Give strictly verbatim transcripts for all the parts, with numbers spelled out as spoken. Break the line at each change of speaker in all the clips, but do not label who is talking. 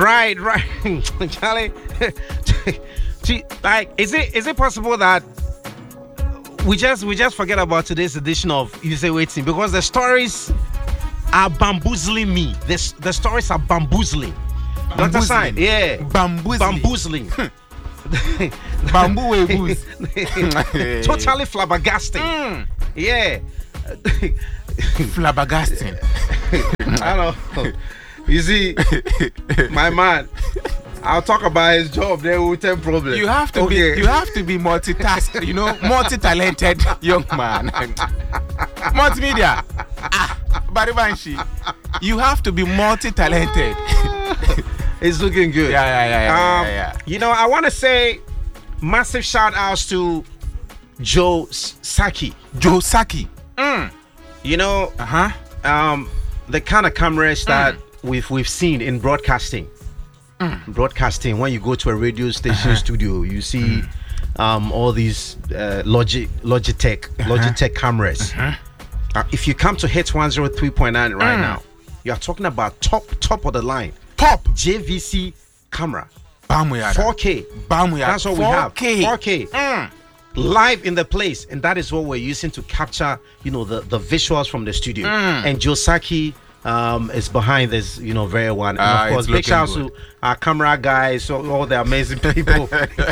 Right, right, Charlie. Like, is it is it possible that we just we just forget about today's edition of You Say Waiting because the stories are bamboozling me. This the stories are bamboozling. Doctor Sign, yeah,
bamboozling,
bamboozling.
Bamboo booze.
Totally flabbergasting.
Mm.
Yeah.
Flabbergasting.
I don't know. You see, my man, I'll talk about his job. There will ten problems.
You have to
okay.
be. You have to be multitask. You know, multi-talented young man. Multimedia. Ah, Baribanshi. You have to be multi-talented.
It's looking good.
Yeah, yeah, yeah, yeah,
um,
yeah, yeah.
You know, I want to say massive shout outs to Joe Saki.
Joe Saki.
Mm. You know,
uh-huh.
um, the kind of cameras that mm. we've we've seen in broadcasting.
Mm.
Broadcasting, when you go to a radio station uh-huh. studio, you see mm. um, all these uh, Logi Logitech uh-huh. Logitech cameras. Uh-huh. Uh, if you come to Hits one oh three point nine right mm. now, you are talking about top top of the line.
Top
J V C camera.
Bamuyada.
four K.
Bamuyada.
That's what
four K.
we have. four K. Mm. Live in the place. And that is what we're using to capture, you know, the, the visuals from the studio.
Mm.
And Josaki um, is behind this, you know, very one. And
uh,
of course, big shout out to our camera guys, so all the amazing people.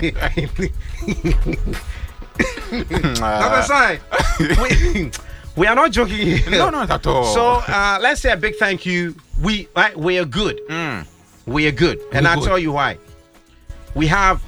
That's aside. we, we are not joking here.
No, not at all.
So uh, let's say a big thank you. We right, we are good.
Mm.
We are good. And
We're
I'll
good.
tell you why. We have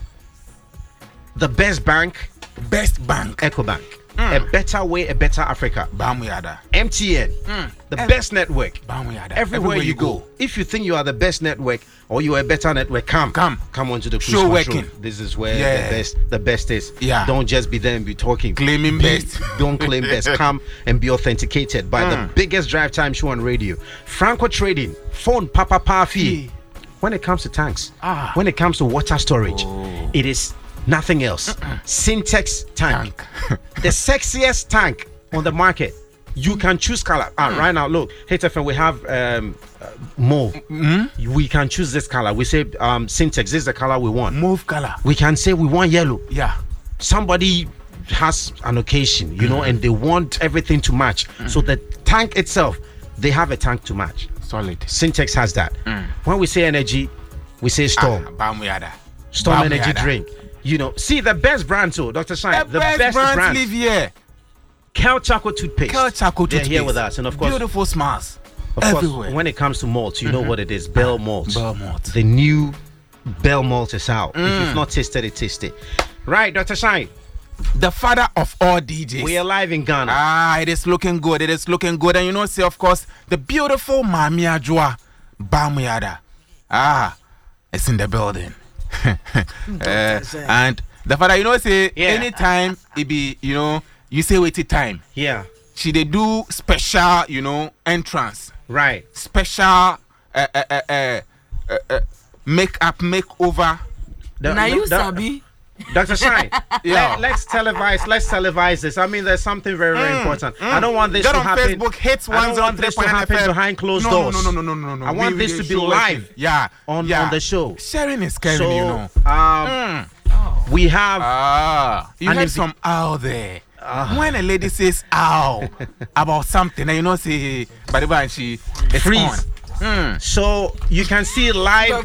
the best bank,
best bank,
EcoBank.
Mm.
A better way, a better Africa.
Bamuyada.
M T N,
mm.
the
Ev-
best network.
Bamuyada.
Everywhere, Everywhere you go. go. If you think you are the best network or you are a better network, come,
come,
come onto the
show working.
This is where
yeah.
the best, the best is.
Yeah.
Don't just be there and be talking.
Claiming
be,
best.
Don't claim best. Come and be authenticated by
mm.
the biggest drive time show on radio. Franco Trading, phone, Papa Pafi. Yeah. When it comes to tanks,
ah.
when it comes to water storage,
oh.
it is nothing else.
Uh-uh.
Syntex tank, tank. The sexiest tank on the market. You can choose color. Ah, mm. Right now, look, H F M, we have um, uh, mauve. Mm-hmm. We can choose this color. We say um, Syntex, this is the color we want.
Mauve color.
We can say we want yellow.
Yeah.
Somebody has an occasion, you mm. know, and they want everything to match. Mm. So the tank itself, they have a tank to match.
Solid.
Syntex has that. Mm. When we say energy, we say Storm.
Ah, Bamuyada.
Storm
Bamuyada.
energy drink. You know, see the best brand too, Doctor Shine.
The,
the
best,
best
brands
brand.
live here.
Kel Chaco toothpaste.
Kel Chaco toothpaste.
They're here with us, and of course,
beautiful smiles.
Of
everywhere.
Course, when it comes to malt, you mm-hmm. know what it is. Bell malt.
Bell malt.
The new Bell malt is out.
Mm.
If you've not tasted it, taste it. Right, Doctor Shine.
The father of all D Js.
We are live in Ghana.
Ah, it is looking good. It is looking good. And you know, see, of course, the beautiful Mami Ajua Bamuyada. Ah, it's in the building. uh, and the father, you know, say yeah. anytime it be, you know, you say wait time.
Yeah.
She they do special, you know, entrance.
Right.
Special uh, uh, uh, uh, uh, uh, make up, makeover.
Now you sabi.
Doctor Shine,
yeah.
Let, let's televise. Let's televise this. I mean, there's something very, very mm, important. Mm. I don't want this
Get
to
on
happen.
Facebook, hits
I don't want this to happen behind closed
no,
doors.
No, no, no, no, no, no.
I want
we,
this
we
to be live.
Working. Yeah,
on
yeah.
on the show.
Sharing is caring,
so,
you know.
Um,
mm.
oh. We have.
Ah, you have some ow there. Uh, when a lady says ow about something, and you know, say, but and she it's
freeze.
On. Mm.
So you can see it live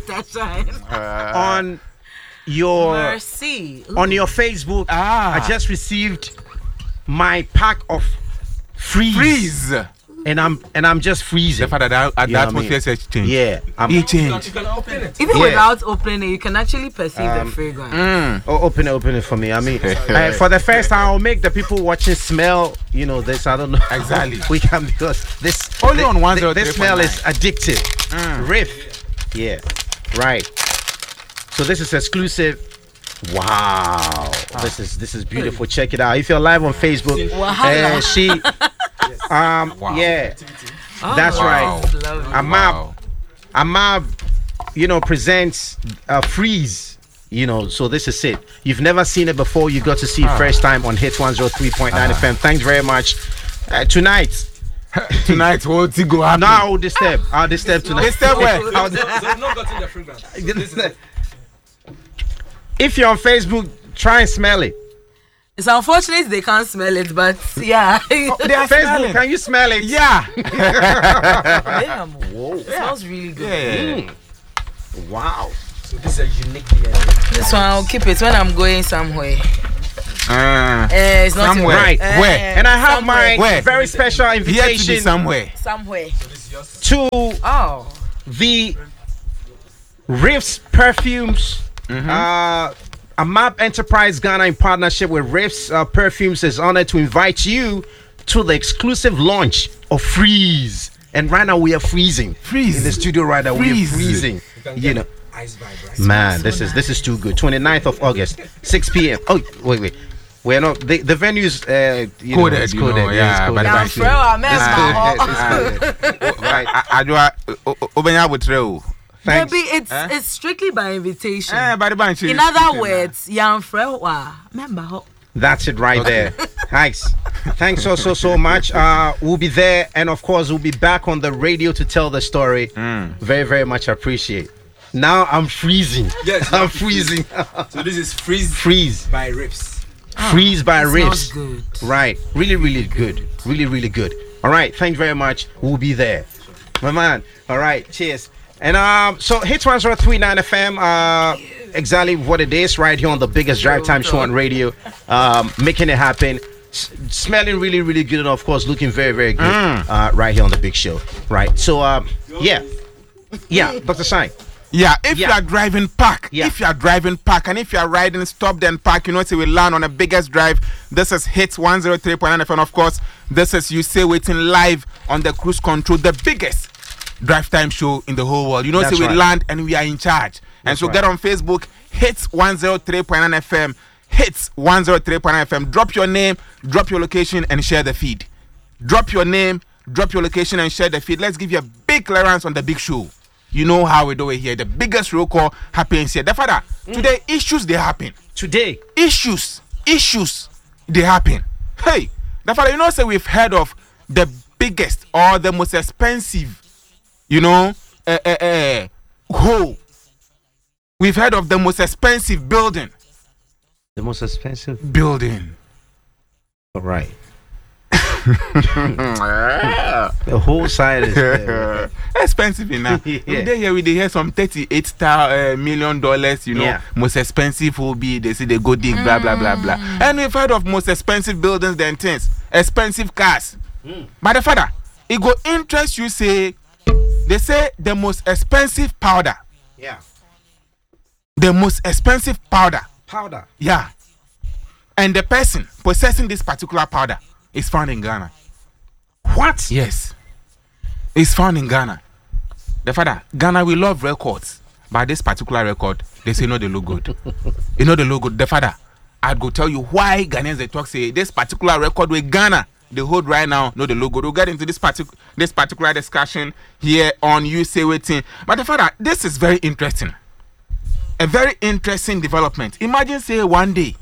uh,
on your
Mercy.
on your Facebook.
Ah.
I just received my pack of freeze.
Freeze.
And I'm and I'm just freezing.
The fact that at that moment change.
Yeah,
I'm it change.
Even yeah. without opening it, you can actually perceive um, the fragrance.
Mm. Oh, open it, open it for me. I mean, uh, for the first time, I'll make the people watching smell. You know this. I don't know
exactly.
We can because this
only
the,
on one
the, this smell is addictive.
Mm.
Riff. Yeah. Right. So this is exclusive. Wow. Oh. This is this is beautiful. Check it out. If you're live on Facebook,
wow.
uh, she. Um. Wow. Yeah. Oh, that's
wow.
right. Amab. Wow. Amab. You know, presents a freeze. You know, so this is it. You've never seen it before. You got to see it ah. first time on Hits one oh three point nine ah. F M. Thanks very much. Uh, tonight,
Tonight, what's it go happen?
No, I'll disturb. I'll disturb tonight.
Disturb where?
I'll-
So they've not gotten the fragrance. This is it.
If you're on Facebook, try and smell it.
It's unfortunate they can't smell it, but yeah.
They are
Facebook,
smelling.
can you smell it?
Yeah.
Damn. It smells really good.
Yeah.
Wow.
So this is a unique D N A.
This one I'll keep it when I'm going somewhere.
Uh,
Eh, it's not
Somewhere.
Right.
Eh,
Where?
And I have
somewhere.
my
Where?
very special
Here to be
invitation
somewhere.
somewhere.
So this is yours.
to
Oh.
the Riffs Perfumes. Uh, A M A P Enterprise Ghana in partnership with Riffs uh, Perfumes is honored to invite you to the exclusive launch of Freeze. And right now we are freezing.
Freeze.
In the studio right now
Freeze.
we are freezing.
You can
You
get
know.
ice vibe, right?
Man, this is this is too good. twenty-ninth of August, six p.m. Oh, wait, wait. We're not the the venue's uh you
Coded,
know, it's
you
coded.
know,
yeah,
yeah,
it's
but
coded.
Yeah,
it's
Fred, I remember.
It's coded. It's coded. Right.
Adwa, Obenya Butreo.
Thanks.
Maybe it's
Eh?
it's strictly by invitation.
Eh, by the bunch.
In other words, Jan Frewa. Remember.
That's it right there. Thanks. Thanks so so so much. Uh we'll be there, and of course we'll be back on the radio to tell the story. Very, very much appreciate. Now I'm freezing.
Yes,
I'm
you
freezing.
So this is freeze
Freeze.
by Rips.
Freeze by
It
Riffs.
smells good.
Right. Really, really good. Really, really good. All right. Thank you very much. We'll be there. My man. All right. Cheers. And um, so Hits one oh three point nine F M, uh, exactly what it is right here on the biggest drive time show on radio, um, making it happen. S- smelling really, really good, and of course looking very, very good uh, right here on the big show. Right. So um, yeah, yeah, Doctor Shine.
Yeah, if
Yeah.
you are driving park,
Yeah.
if you are driving park, and if you are riding stop then park, you know, say we land on the biggest drive. This is Hits one oh three point nine F M, of course. This is You Say Waiting live on the cruise control, the biggest drive time show in the whole world. You know,
That's
say we
right.
land and we are in charge. and
That's
so
right.
get on Facebook, Hits one oh three point nine F M, Hits one oh three point nine F M. Drop your name, drop your location, and share the feed. Drop your name, drop your location, and share the feed. Let's give you a big clearance on the big show. You know how we do it here. The biggest roll call happens here. The father, today issues they happen.
Today,
Issues, issues they happen. Hey, the father, you know, say we've heard of the biggest or the most expensive, you know, uh, uh, uh, hole. We've heard of the most expensive building.
the most expensive.
Building.
All right. The whole side is there.
Expensive enough.
Yeah.
We dey here, we dey hear some thirty-eight star uh, million dollars. You know,
Yeah.
most expensive will be. They say they go dig, blah blah blah blah. And we've heard of most expensive buildings than things, expensive cars. But the father, it go interest you. Say they say the most expensive powder,
Yeah.
the most expensive powder.
Powder.
Yeah. And the person possessing this particular powder is found in Ghana.
What?
Yes. It's found in Ghana. The father, Ghana, we love records. But this particular record, they say no, they look good. You know, they look good. The father, I'd go tell you why Ghanaians they talk say this particular record with Ghana they hold right now, no, they look good. We'll get into this particular this particular discussion here on You Say Waiting. But the father, this is very interesting. A very interesting development. Imagine say one day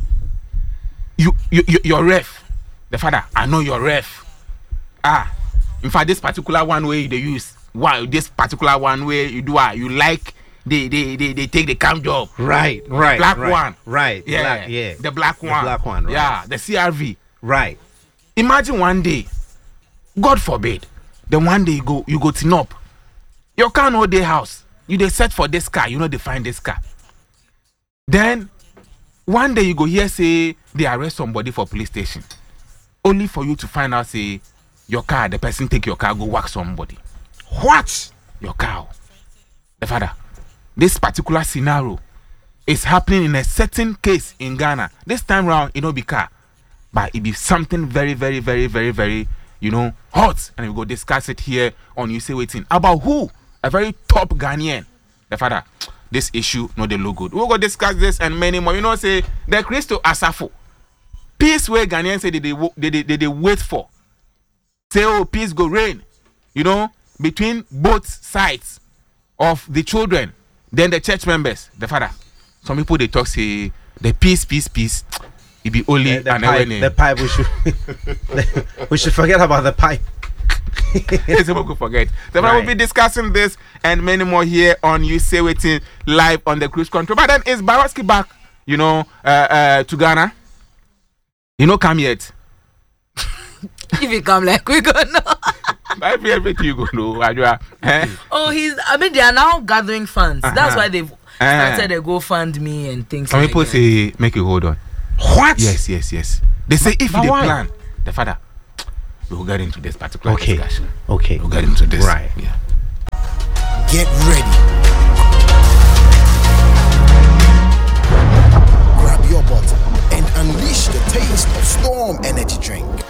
you you, you your ref. The father, I know your ref. Ah, in fact, this particular one way they use, why this particular one way you do, ah, you like they they they, they take the camp job.
Right. Right.
Black
right,
one.
Right.
Yeah,
Black, yeah.
the black
The
one.
black one, right.
Yeah, the C R V.
Right.
Imagine one day, God forbid, then one day you go you go tin up. Your car no day house. You they search for this car, you know they find this car. Then one day you go here say they arrest somebody for police station. Only for you to find out say your car, the person take your car, go whack somebody.
What?
Your cow. The father. This particular scenario is happening in a certain case in Ghana. This time round, it not be car. But it be something very, very, very, very, very, you know, hot. And we go discuss it here on You Say Waiting. About who? A very top Ghanaian. The father. This issue, no, they look good. We'll go discuss this and many more. You know, say, the Christo Asafo. Peace where Ghanaians say they, they, they, they, they, they wait for. Say, oh, peace go reign. You know, between both sides of the children, then the church members, the father. Some people they talk say the peace, peace, peace. It be only
The, the
an
pipe.
awareness.
The pipe. We should. We should forget about the pipe.
Someone could forget. Then
Right.
we'll be discussing this and many more here on You Say Waiting live on the Cruise Control. But then is Baroski back, you know, uh, uh, to Ghana? You know, come yet.
If you come like we gonna.
I feel everything you go know. Ajua. Eh?
Oh, he's. I mean, they are now gathering funds.
Uh-huh.
That's why they've
Uh-huh.
started a GoFundMe and things
Some
like
people
that.
say make you hold on.
What?
Yes, yes, yes. They say if
but
they
why?
plan, the father, we will get into this particular
Okay.
discussion.
Okay.
We'll get into this.
Right.
Yeah.
Get ready. Grab your bottle and unleash the taste of Storm Energy Drink.